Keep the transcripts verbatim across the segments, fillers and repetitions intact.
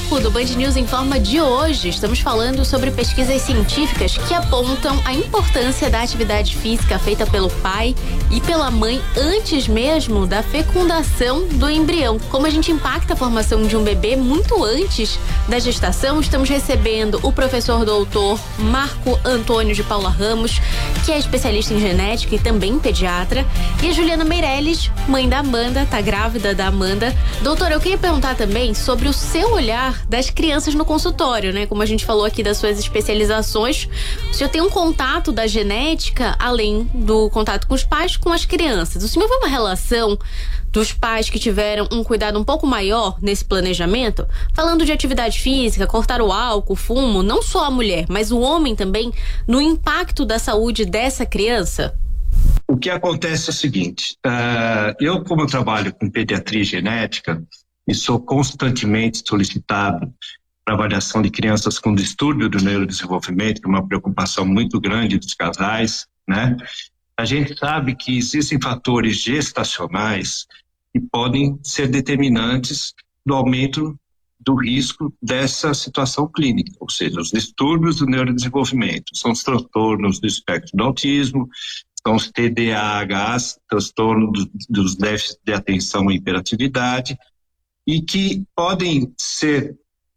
Papo do Band News Informa de hoje. Estamos falando sobre pesquisas científicas que apontam a importância da atividade física feita pelo pai e pela mãe antes mesmo da fecundação do embrião. Como a gente impacta a formação de um bebê muito antes da gestação, estamos recebendo o professor doutor Marco Antônio de Paula Ramos, que é especialista em genética e também pediatra, e a Juliana Meirelles, mãe da Amanda, tá grávida da Amanda. Doutora, eu queria perguntar também sobre o seu olhar das crianças no consultório, né? Como a gente falou aqui das suas especializações, o senhor tem um contato da genética, além do contato com os pais, com as crianças. O senhor vê uma relação dos pais que tiveram um cuidado um pouco maior nesse planejamento? Falando de atividade física, cortar o álcool, fumo, não só a mulher, mas o homem também, no impacto da saúde dessa criança? O que acontece é o seguinte, uh, eu como trabalho com pediatria genética e sou constantemente solicitado para avaliação de crianças com distúrbio do neurodesenvolvimento, que é uma preocupação muito grande dos casais, né? A gente sabe que existem fatores gestacionais que podem ser determinantes do aumento do risco dessa situação clínica, ou seja, os distúrbios do neurodesenvolvimento, são os transtornos do espectro do autismo, são os T D A Hs, transtorno do, dos déficits de atenção e hiperatividade, e que podem ser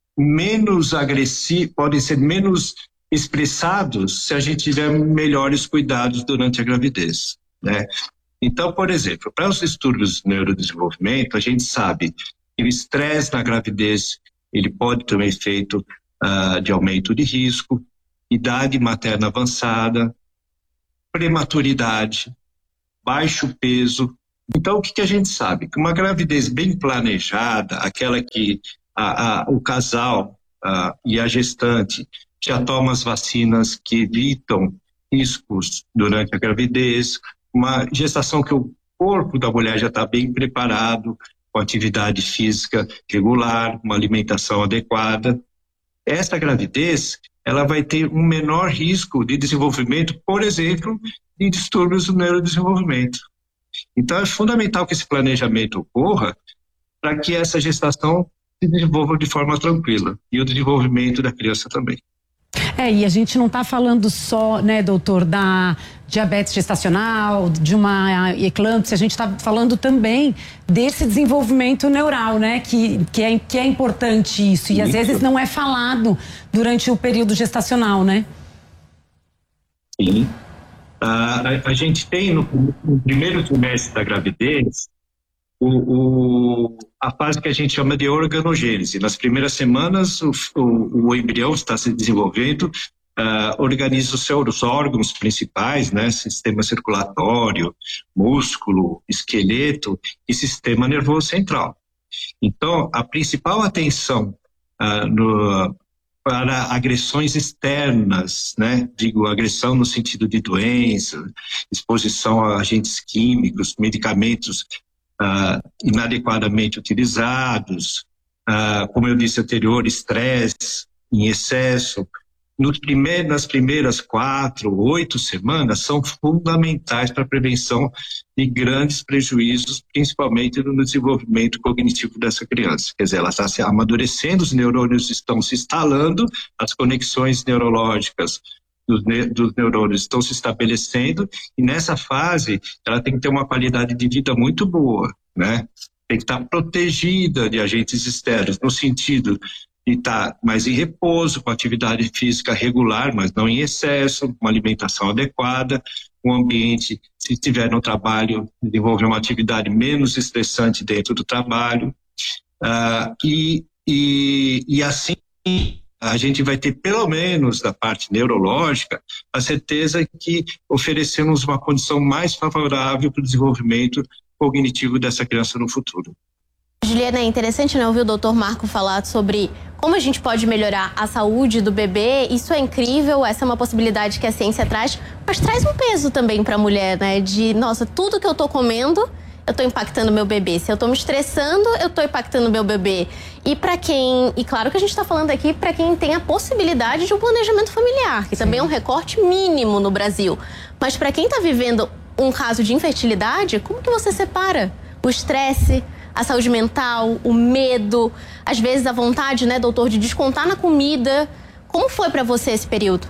menos agressivos, podem ser menos expressados se a gente tiver melhores cuidados durante a gravidez, né? Então, por exemplo, para os distúrbios do neurodesenvolvimento, a gente sabe que o estresse na gravidez, ele pode ter um efeito uh, de aumento de risco, idade materna avançada, prematuridade, baixo peso. Então, o que, que a gente sabe? Que uma gravidez bem planejada, aquela que a, a, o casal a, e a gestante já tomam as vacinas que evitam riscos durante a gravidez, uma gestação que o corpo da mulher já está bem preparado, com atividade física regular, uma alimentação adequada. Essa gravidez, ela vai ter um menor risco de desenvolvimento, por exemplo, de distúrbios do neurodesenvolvimento. Então, é fundamental que esse planejamento ocorra para que essa gestação se desenvolva de forma tranquila e o desenvolvimento da criança também. É, e a gente não está falando só, né, doutor, da diabetes gestacional, de uma eclâmpsia, a gente está falando também desse desenvolvimento neural, né, que, que, é, que é importante isso, e às vezes não é falado durante o período gestacional, né? Sim. Uh, a, a gente tem no, no primeiro trimestre da gravidez o, o, a fase que a gente chama de organogênese. Nas primeiras semanas o, o, o embrião está se desenvolvendo, uh, organiza os seus órgãos principais, né, sistema circulatório, músculo, esqueleto e sistema nervoso central. Então, a principal atenção uh, no para agressões externas, né? Digo, agressão no sentido de doença, exposição a agentes químicos, medicamentos uh, inadequadamente utilizados, uh, como eu disse anterior, estresse em excesso. Nos primeiros, nas primeiras quatro, oito semanas são fundamentais para a prevenção de grandes prejuízos, principalmente no desenvolvimento cognitivo dessa criança. Quer dizer, ela está se amadurecendo, os neurônios estão se instalando, as conexões neurológicas dos, ne dos neurônios estão se estabelecendo, e nessa fase ela tem que ter uma qualidade de vida muito boa, né? Tem que estar protegida de agentes externos, no sentido de estar mais em repouso, com atividade física regular, mas não em excesso, uma alimentação adequada, um ambiente, se estiver no trabalho, desenvolver uma atividade menos estressante dentro do trabalho, uh, e, e, e assim a gente vai ter, pelo menos da parte neurológica, a certeza que oferecemos uma condição mais favorável para o desenvolvimento cognitivo dessa criança no futuro. Juliana, é interessante, né, ouvir o doutor Marco falar sobre como a gente pode melhorar a saúde do bebê. Isso é incrível, essa é uma possibilidade que a ciência traz, mas traz um peso também para a mulher, né? De, nossa, tudo que eu tô comendo, eu tô impactando meu bebê. Se eu tô me estressando, eu tô impactando meu bebê. E para quem, e claro que a gente tá falando aqui para quem tem a possibilidade de um planejamento familiar, que Sim. também é um recorte mínimo no Brasil. Mas para quem tá vivendo um caso de infertilidade, como que você separa o estresse a saúde mental, o medo, às vezes a vontade, né, doutor, de descontar na comida. Como foi para você esse período?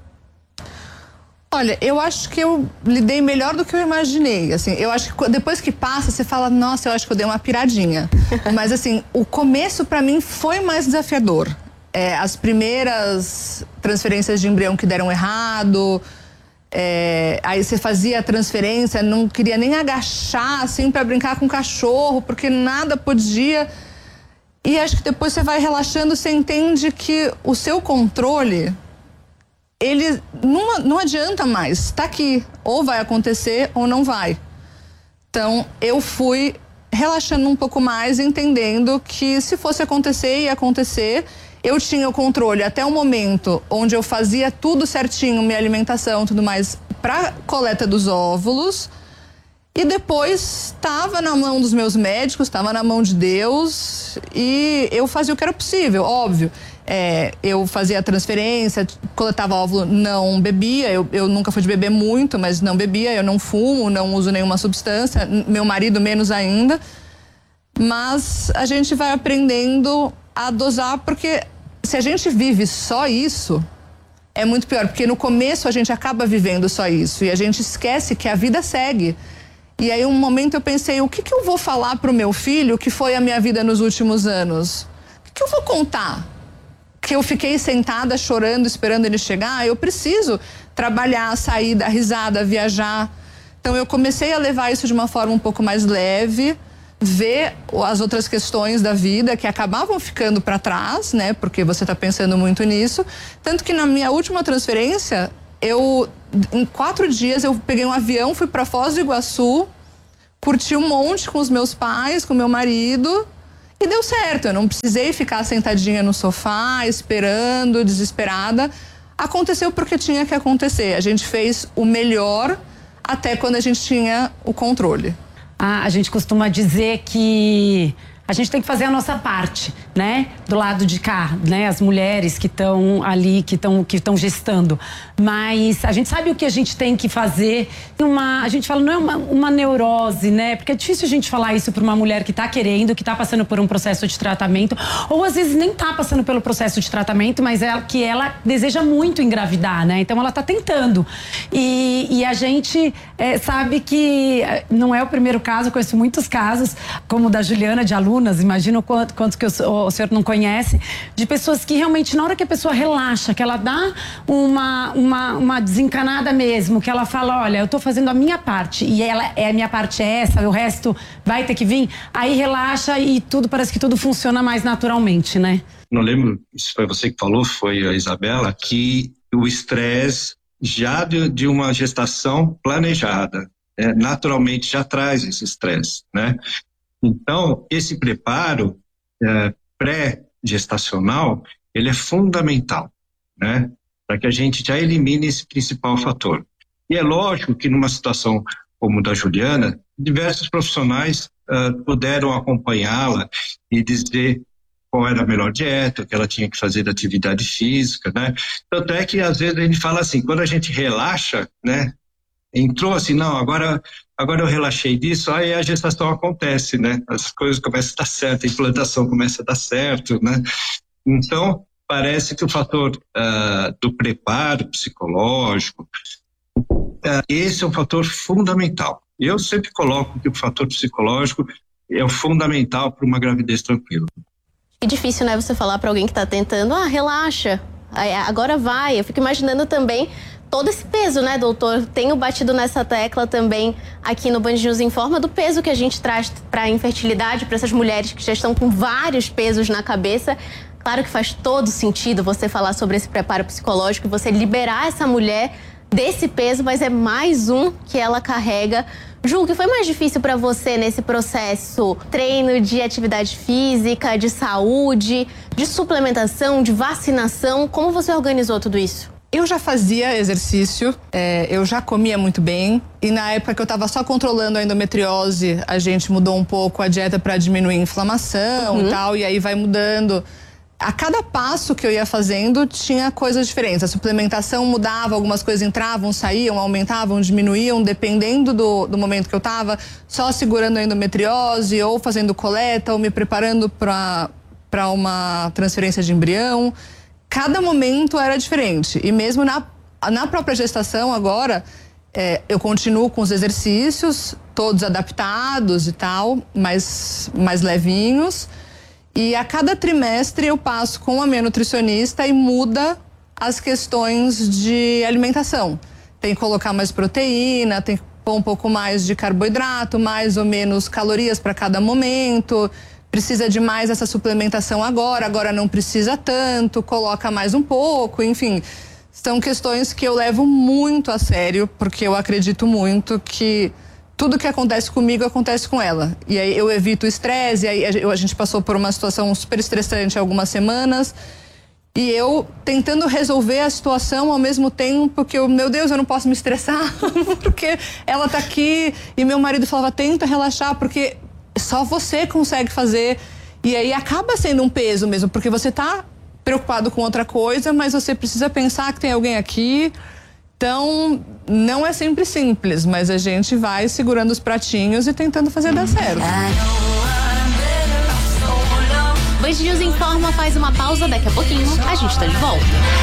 Olha, eu acho que eu lidei melhor do que eu imaginei, assim, eu acho que depois que passa, você fala, nossa, eu acho que eu dei uma piradinha. Mas, assim, o começo pra mim foi mais desafiador. É, as primeiras transferências de embrião que deram errado, é, aí você fazia a transferência, não queria nem agachar, assim, pra brincar com o cachorro, porque nada podia. E acho que depois você vai relaxando, você entende que o seu controle... ele não, não adianta mais, tá aqui, ou vai acontecer ou não vai. Então, eu fui relaxando um pouco mais, entendendo que se fosse acontecer, ia acontecer. Eu tinha o controle até o momento onde eu fazia tudo certinho, minha alimentação, tudo mais, pra coleta dos óvulos. E depois estava na mão dos meus médicos, estava na mão de Deus, e eu fazia o que era possível, óbvio. É, eu fazia a transferência, coletava óvulo, não bebia, eu, eu nunca fui de beber muito, mas não bebia, eu não fumo, não uso nenhuma substância, meu marido menos ainda. Mas a gente vai aprendendo a dosar, porque se a gente vive só isso, é muito pior, porque no começo a gente acaba vivendo só isso e a gente esquece que a vida segue. E aí um momento eu pensei, o que que eu vou falar pro meu filho que foi a minha vida nos últimos anos? O que que eu vou contar? Que eu fiquei sentada chorando, esperando ele chegar? Eu preciso trabalhar, sair, dar risada, viajar. Então eu comecei a levar isso de uma forma um pouco mais leve, ver as outras questões da vida que acabavam ficando para trás, né? Porque você está pensando muito nisso. Tanto que na minha última transferência, eu, em quatro dias, eu peguei um avião, fui para Foz do Iguaçu, curti um monte com os meus pais, com meu marido. E deu certo, eu não precisei ficar sentadinha no sofá, esperando, desesperada. Aconteceu porque tinha que acontecer. A gente fez o melhor até quando a gente tinha o controle. Ah, a gente costuma dizer que a gente tem que fazer a nossa parte, né? Do lado de cá, né? As mulheres que estão ali, que estão que estão gestando. Mas a gente sabe o que a gente tem que fazer. Uma, a gente fala, não é uma, uma neurose, né? Porque é difícil a gente falar isso para uma mulher que está querendo, que está passando por um processo de tratamento, ou às vezes nem está passando pelo processo de tratamento, mas é que ela deseja muito engravidar, né? Então ela está tentando. E, e a gente é, sabe que não é o primeiro caso, eu conheço muitos casos, como o da Juliana, de alunas, imagina o quanto, quanto que o, o senhor não conhece, de pessoas que realmente, na hora que a pessoa relaxa, que ela dá uma, uma, uma desencanada mesmo, que ela fala, olha, eu tô fazendo a minha parte, e ela, é, a minha parte é essa, o resto vai ter que vir, aí relaxa e tudo, parece que tudo funciona mais naturalmente, né? Não lembro, se foi você que falou, foi a Isabela, que o estresse já de, de uma gestação planejada, né, naturalmente já traz esse estresse, né? Então, esse preparo é, pré-gestacional, ele é fundamental, né? Para que a gente já elimine esse principal fator. E é lógico que numa situação como a da Juliana, diversos profissionais uh, puderam acompanhá-la e dizer qual era a melhor dieta, que ela tinha que fazer da atividade física, né? Tanto é que às vezes a gente fala assim, quando a gente relaxa, né? Entrou assim, não, agora, agora eu relaxei disso, aí a gestação acontece, né? As coisas começam a dar certo, a implantação começa a dar certo, né? Então, parece que o fator uh, do preparo psicológico, uh, esse é um fator fundamental. Eu sempre coloco que o fator psicológico é o fundamental para uma gravidez tranquila. É difícil, né, você falar para alguém que está tentando, ah, relaxa, agora vai. Eu fico imaginando também todo esse peso, né, doutor? Tenho batido nessa tecla também aqui no Band News Informa do peso que a gente traz para a infertilidade, para essas mulheres que já estão com vários pesos na cabeça. Claro que faz todo sentido você falar sobre esse preparo psicológico, você liberar essa mulher desse peso, mas é mais um que ela carrega. Ju, o que foi mais difícil para você nesse processo? Treino de atividade física, de saúde, de suplementação, de vacinação? Como você organizou tudo isso? Eu já fazia exercício, é, eu já comia muito bem. E na época que eu estava só controlando a endometriose, a gente mudou um pouco a dieta para diminuir a inflamação uhum. e tal. E aí vai mudando. a cada passo que eu ia fazendo tinha coisas diferentes. A suplementação mudava, algumas coisas entravam, saíam, aumentavam, diminuíam, dependendo do, do momento que eu estava, só segurando a endometriose, ou fazendo coleta, ou me preparando para para uma transferência de embrião. Cada momento era diferente. E mesmo na, na própria gestação agora, é, eu continuo com os exercícios, todos adaptados e tal, mais, mais levinhos. E a cada trimestre eu passo com a minha nutricionista e muda as questões de alimentação. Tem que colocar mais proteína, tem que pôr um pouco mais de carboidrato, mais ou menos calorias para cada momento. Precisa de mais essa suplementação agora, agora não precisa tanto, coloca mais um pouco, enfim. São questões que eu levo muito a sério, porque eu acredito muito que tudo que acontece comigo acontece com ela. E aí eu evito o estresse, e aí a gente passou por uma situação super estressante há algumas semanas. E eu tentando resolver a situação ao mesmo tempo que eu, meu Deus, eu não posso me estressar, porque ela tá aqui. E meu marido falava, tenta relaxar, porque só você consegue fazer. E aí acaba sendo um peso mesmo, porque você tá preocupado com outra coisa, mas você precisa pensar que tem alguém aqui. Então, não é sempre simples, mas a gente vai segurando os pratinhos e tentando fazer dar certo. Band News Informa faz uma pausa, daqui a pouquinho a gente tá de volta.